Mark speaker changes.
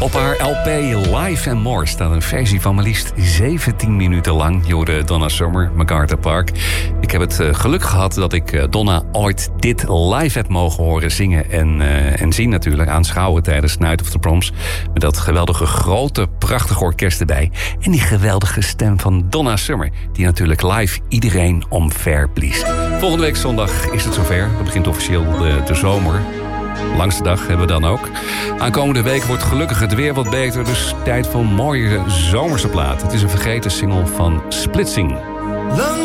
Speaker 1: Op haar LP Live and More staat een versie van maar liefst 17 minuten lang. Je hoorde Donna Summer, MacArthur Park. Ik heb het geluk gehad dat ik Donna ooit dit live heb mogen horen zingen en zien natuurlijk. Aanschouwen tijdens Night of the Proms. Met dat geweldige grote, prachtige orkest erbij. En die geweldige stem van Donna Summer. Die natuurlijk live iedereen omver blies. Volgende week zondag is het zover. Het begint officieel de zomer. Langste dag hebben we dan ook. Aankomende week wordt gelukkig het weer wat beter. Dus tijd voor mooie zomerse plaat. Het is een vergeten single van Splitsing.